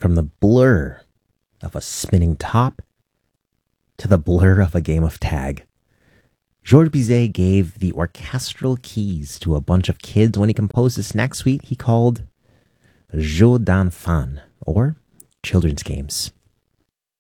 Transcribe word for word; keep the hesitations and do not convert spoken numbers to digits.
From the blur of a spinning top to the blur of a game of tag. Georges Bizet gave the orchestral keys to a bunch of kids when he composed this next suite he called Jeux d'enfants, or Children's Games.